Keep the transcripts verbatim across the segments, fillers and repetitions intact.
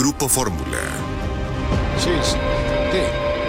Grupo Fórmula. Sí, sí. ¿Qué?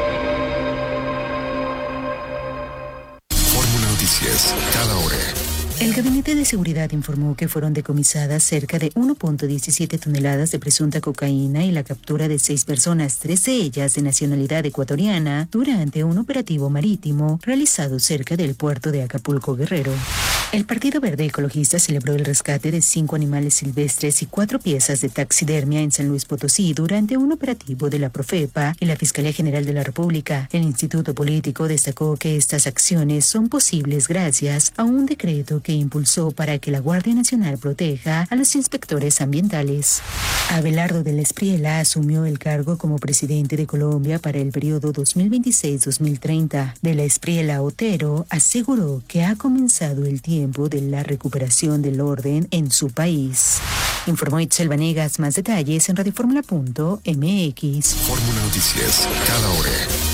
Fórmula Noticias, cada hora. El Gabinete de Seguridad informó que fueron decomisadas cerca de uno punto diecisiete toneladas de presunta cocaína y la captura de seis personas, tres de ellas de nacionalidad ecuatoriana, durante un operativo marítimo realizado cerca del puerto de Acapulco, Guerrero. El Partido Verde Ecologista celebró el rescate de cinco animales silvestres y cuatro piezas de taxidermia en San Luis Potosí durante un operativo de la Profepa y la Fiscalía General de la República. El Instituto Político destacó que estas acciones son posibles gracias a un decreto que impulsó para que la Guardia Nacional proteja a los inspectores ambientales. Abelardo del Espriella asumió el cargo como presidente de Colombia para el periodo dos mil veintiséis a dos mil treinta. De la Espriella Otero aseguró que ha comenzado el tiempo de la recuperación del orden en su país. Informó Itzel Vanegas. Más detalles en radioformula punto m x. Fórmula Noticias, cada hora.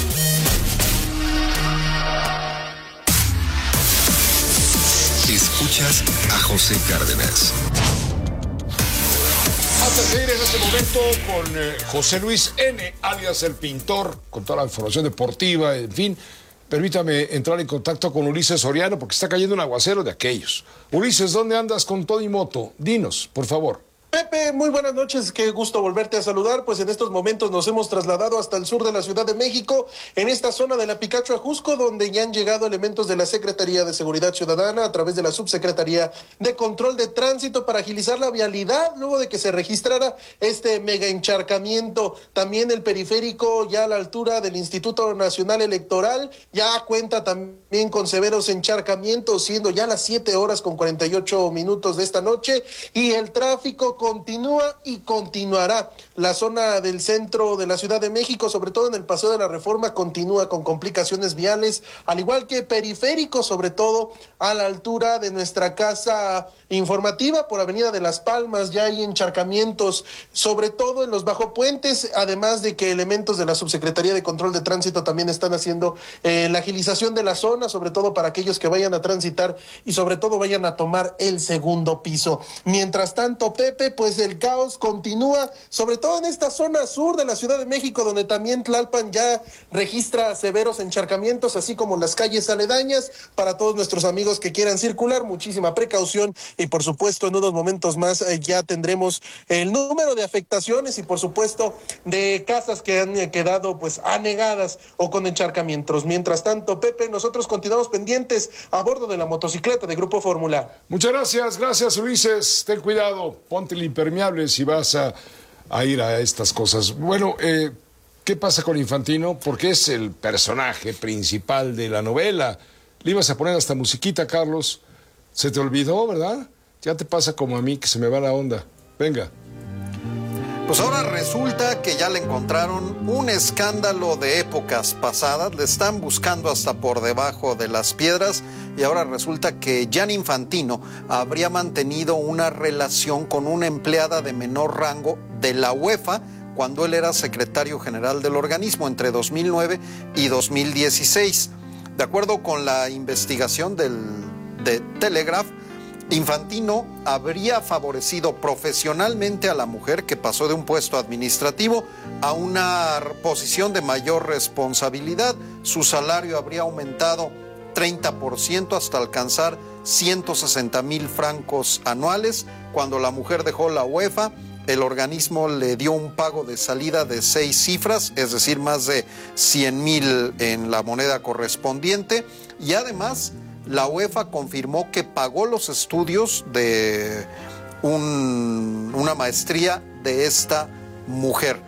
Escuchas a José Cárdenas. Hasta seguir en este momento con eh, José Luis N., alias El Pintor, con toda la información deportiva, en fin. Permítame entrar en contacto con Ulises Soriano porque está cayendo un aguacero de aquellos. Ulises, ¿dónde andas con todo y moto? Dinos, por favor. Pepe, muy buenas noches, qué gusto volverte a saludar, pues en estos momentos nos hemos trasladado hasta el sur de la Ciudad de México, en esta zona de la Picacho Ajusco, donde ya han llegado elementos de la Secretaría de Seguridad Ciudadana a través de la Subsecretaría de Control de Tránsito para agilizar la vialidad, luego de que se registrara este mega encharcamiento. También el periférico, ya a la altura del Instituto Nacional Electoral, ya cuenta también con severos encharcamientos, siendo ya las siete horas con cuarenta y ocho minutos de esta noche, y el tráfico continúa y continuará. La zona del centro de la Ciudad de México, sobre todo en el Paseo de la Reforma, continúa con complicaciones viales, al igual que periférico, sobre todo a la altura de nuestra casa informativa por Avenida de las Palmas. Ya hay encharcamientos, sobre todo en los bajopuentes, además de que elementos de la Subsecretaría de Control de Tránsito también están haciendo eh, la agilización de la zona, sobre todo para aquellos que vayan a transitar y sobre todo vayan a tomar el segundo piso. Mientras tanto, Pepe, pues el caos continúa, sobre todo en esta zona sur de la Ciudad de México, donde también Tlalpan ya registra severos encharcamientos, así como las calles aledañas. Para todos nuestros amigos que quieran circular, muchísima precaución, y por supuesto en unos momentos más eh, ya tendremos el número de afectaciones y por supuesto de casas que han eh, quedado pues anegadas o con encharcamientos. Mientras tanto, Pepe, nosotros continuamos pendientes a bordo de la motocicleta de Grupo Fórmula. Muchas gracias, gracias Ulises. Ten cuidado, ponte el impermeable si vas a, a ir a estas cosas. Bueno, eh, ¿qué pasa con Infantino? Porque es el personaje principal de la novela. Le ibas a poner hasta musiquita, Carlos. Se te olvidó, ¿verdad? Ya te pasa como a mí, que se me va la onda. Venga. Pues ahora resulta que ya le encontraron un escándalo de épocas pasadas, le están buscando hasta por debajo de las piedras y ahora resulta que Gianni Infantino habría mantenido una relación con una empleada de menor rango de la UEFA cuando él era secretario general del organismo entre dos mil nueve y dos mil dieciséis. De acuerdo con la investigación del, de Telegraph, Infantino habría favorecido profesionalmente a la mujer que pasó de un puesto administrativo a una posición de mayor responsabilidad. Su salario habría aumentado treinta por ciento hasta alcanzar ciento sesenta mil francos anuales. Cuando la mujer dejó la UEFA, el organismo le dio un pago de salida de seis cifras, es decir, más de cien mil en la moneda correspondiente, y además la UEFA confirmó que pagó los estudios de un, una maestría de esta mujer.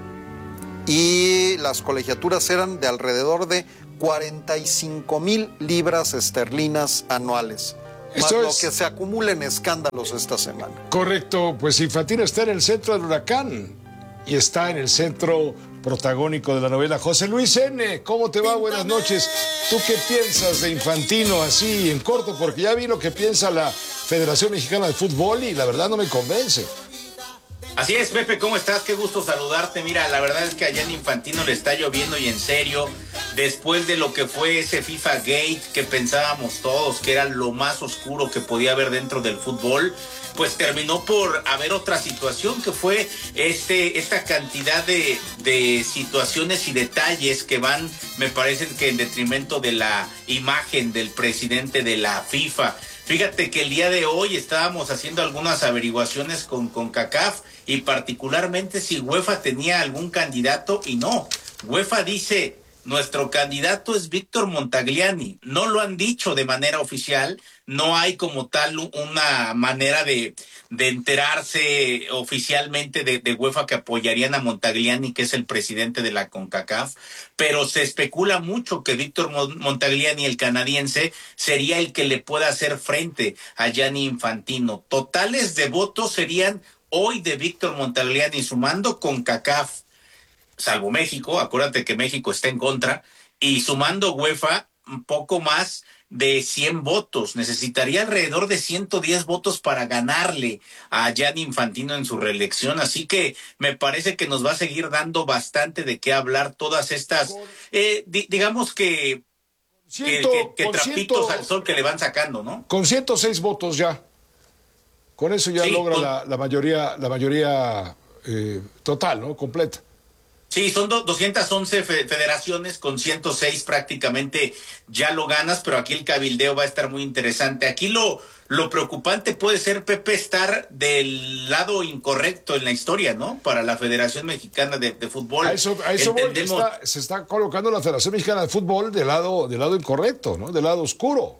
Y las colegiaturas eran de alrededor de cuarenta y cinco mil libras esterlinas anuales. Más Esto lo es... que se acumula en escándalos esta semana. Correcto, pues Infantino está en el centro del huracán y está en el centro protagónico de la novela. José Luis N., ¿cómo te va? Buenas noches. ¿Tú qué piensas de Infantino así en corto? Porque ya vi lo que piensa la Federación Mexicana de Fútbol y la verdad no me convence. Así es, Pepe, ¿cómo estás? Qué gusto saludarte. Mira, la verdad es que allá en Infantino le está lloviendo y en serio. después de lo que fue ese FIFA Gate, que pensábamos todos que era lo más oscuro que podía haber dentro del fútbol, pues terminó por haber otra situación que fue este esta cantidad de, de situaciones y detalles que van, me parecen que en detrimento de la imagen del presidente de la FIFA. Fíjate que el día de hoy estábamos haciendo algunas averiguaciones con CONCACAF y particularmente si UEFA tenía algún candidato y no. UEFA dice, nuestro candidato es Víctor Montagliani. No lo han dicho de manera oficial, no hay como tal una manera de, de enterarse oficialmente de, de UEFA que apoyarían a Montagliani, que es el presidente de la CONCACAF, pero se especula mucho que Víctor Montagliani, el canadiense, sería el que le pueda hacer frente a Gianni Infantino. Totales de votos serían hoy de Víctor Montagliani sumando CONCACAF, salvo México, acuérdate que México está en contra, y sumando UEFA, un poco más de cien votos. Necesitaría alrededor de ciento diez votos para ganarle a Gianni Infantino en su reelección, así que me parece que nos va a seguir dando bastante de qué hablar todas estas, eh, di- digamos que, Ciento, que, que, que con trapitos ciento, al sol que le van sacando, ¿no? con ciento seis votos ya. Con eso ya Sí, logra con- la, la mayoría, la mayoría eh, total, ¿no? Completa. Sí, son do- doscientas once fe- federaciones, con ciento seis prácticamente ya lo ganas, pero aquí el cabildeo va a estar muy interesante. Aquí lo, lo preocupante puede ser, Pepe, estar del lado incorrecto en la historia, ¿no? Para la Federación Mexicana de, de Fútbol. A eso, a eso voy, Entendemos- está- se está colocando la Federación Mexicana de Fútbol del lado, del lado incorrecto, ¿no? Del lado oscuro.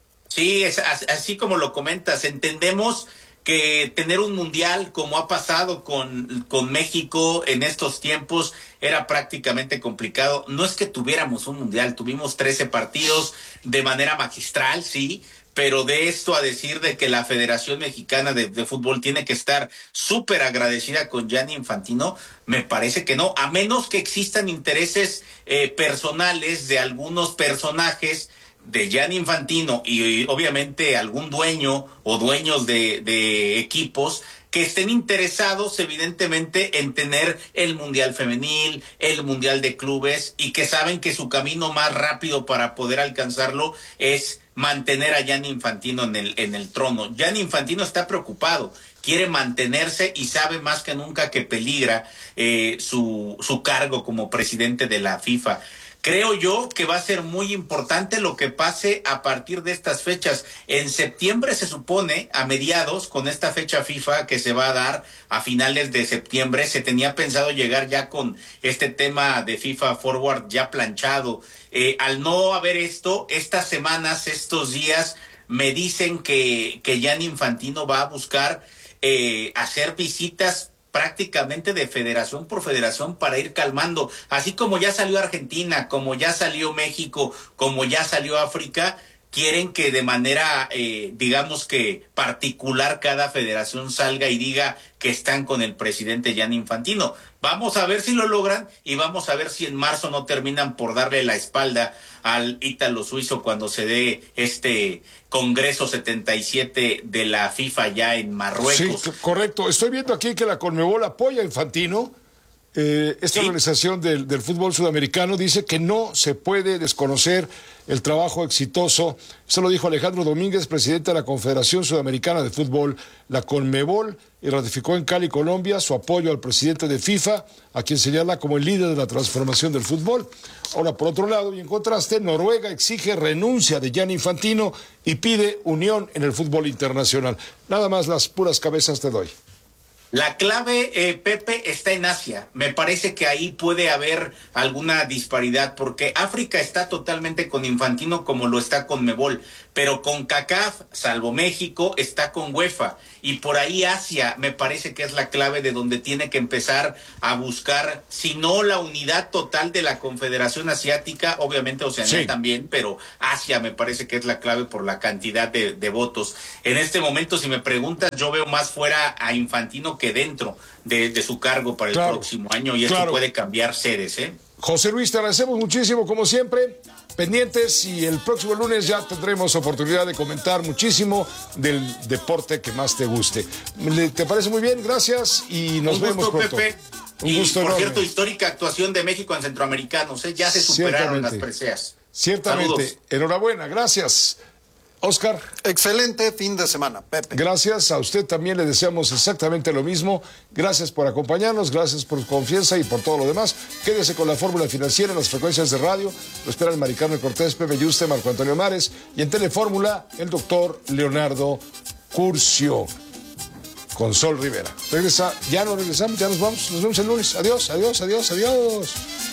Sí, es as- así como lo comentas, entendemos que tener un mundial como ha pasado con, con México en estos tiempos era prácticamente complicado. No es que tuviéramos un mundial, tuvimos trece partidos de manera magistral, sí, pero de esto a decir de que la Federación Mexicana de, de Fútbol tiene que estar súper agradecida con Gianni Infantino, me parece que no, a menos que existan intereses eh, personales de algunos personajes de Gianni Infantino y, y obviamente algún dueño o dueños de, de equipos que estén interesados evidentemente en tener el Mundial Femenil, el Mundial de Clubes y que saben que su camino más rápido para poder alcanzarlo es mantener a Gianni Infantino en el, en el trono. Gianni Infantino está preocupado, quiere mantenerse y sabe más que nunca que peligra eh, su, su cargo como presidente de la FIFA. Creo yo que va a ser muy importante lo que pase a partir de estas fechas. En septiembre se supone, a mediados, con esta fecha FIFA que se va a dar a finales de septiembre, se tenía pensado llegar ya con este tema de FIFA Forward ya planchado. Eh, al no haber esto, estas semanas, estos días, me dicen que, que Gianni Infantino va a buscar eh, hacer visitas prácticamente de federación por federación para ir calmando, así como ya salió Argentina, como ya salió México, como ya salió África, quieren que de manera, eh, digamos que particular, cada federación salga y diga que están con el presidente Gianni Infantino. Vamos a ver si lo logran y vamos a ver si en marzo no terminan por darle la espalda al ítalo suizo cuando se dé este Congreso setenta y siete de la FIFA ya en Marruecos. Sí, c- correcto. Estoy viendo aquí que la Conmebol apoya a Infantino. Eh, esta Sí. organización del, del fútbol sudamericano dice que no se puede desconocer el trabajo exitoso. Eso lo dijo Alejandro Domínguez, presidente de la Confederación Sudamericana de Fútbol, la Conmebol, y ratificó en Cali, Colombia, su apoyo al presidente de FIFA, a quien señala como el líder de la transformación del fútbol. Ahora, por otro lado, y en contraste, Noruega exige renuncia de Gianni Infantino y pide unión en el fútbol internacional. Nada más las puras cabezas te doy. La clave, eh, Pepe, está en Asia. Me parece que ahí puede haber alguna disparidad, porque África está totalmente con Infantino como lo está con Mebol, pero con CONCACAF, salvo México, está con UEFA. Y por ahí Asia me parece que es la clave de donde tiene que empezar a buscar, si no la unidad total de la Confederación Asiática, obviamente Oceanía Sí. también, pero Asia me parece que es la clave por la cantidad de, de votos. En este momento, si me preguntas, yo veo más fuera a Infantino que dentro de, de su cargo para el Claro, próximo año, y esto claro. puede cambiar sedes, ¿eh? José Luis, te agradecemos muchísimo, como siempre. Pendientes, y el próximo lunes ya tendremos oportunidad de comentar muchísimo del deporte que más te guste. ¿Te parece muy bien? Gracias y nos Un vemos gusto, pronto. Pepe. Un y, gusto por enorme. cierto, histórica actuación de México en Centroamericanos, ¿eh? Ya se superaron Ciertamente. las preseas. Ciertamente. Saludos. Enhorabuena, gracias. Oscar. Excelente fin de semana, Pepe. Gracias, a usted también le deseamos exactamente lo mismo. Gracias por acompañarnos, gracias por su confianza y por todo lo demás. Quédese con la fórmula financiera en las frecuencias de radio. Lo esperan Mari Carmen Cortés, Pepe Yuste, Marco Antonio Mares y en Telefórmula el doctor Leonardo Curcio con Sol Rivera. Regresa, ya no regresamos, ya nos vamos, nos vemos el lunes. Adiós, adiós, adiós, adiós.